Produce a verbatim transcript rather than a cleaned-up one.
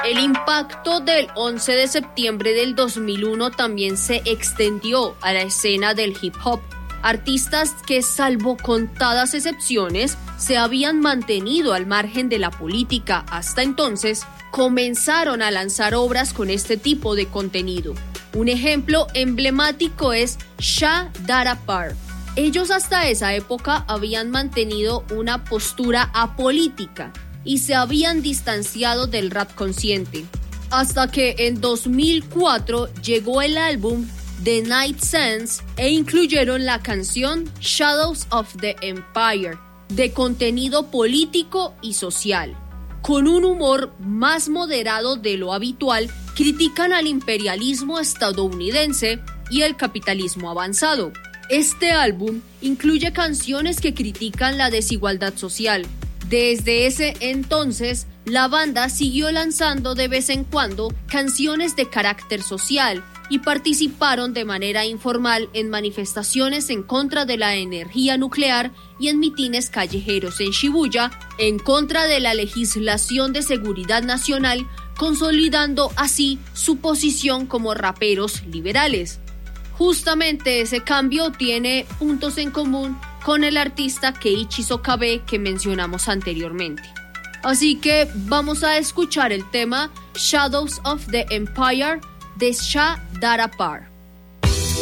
El impacto del once de septiembre del dos mil uno también se extendió a la escena del hip hop. Artistas que, salvo contadas excepciones, se habían mantenido al margen de la política hasta entonces, comenzaron a lanzar obras con este tipo de contenido. Un ejemplo emblemático es Sha Dara Par. Ellos hasta esa época habían mantenido una postura apolítica y se habían distanciado del rap consciente, hasta que en dos mil cuatro llegó el álbum The Night Sense e incluyeron la canción Shadows of the Empire, de contenido político y social. Con un humor más moderado de lo habitual, critican al imperialismo estadounidense y el capitalismo avanzado. Este álbum incluye canciones que critican la desigualdad social. Desde ese entonces, la banda siguió lanzando de vez en cuando canciones de carácter social y participaron de manera informal en manifestaciones en contra de la energía nuclear y en mitines callejeros en Shibuya, en contra de la legislación de seguridad nacional, consolidando así su posición como raperos liberales. Justamente ese cambio tiene puntos en común con el artista Keiichi Sokabe que mencionamos anteriormente. Así que vamos a escuchar el tema Shadows of the Empire de Sha Dara Par.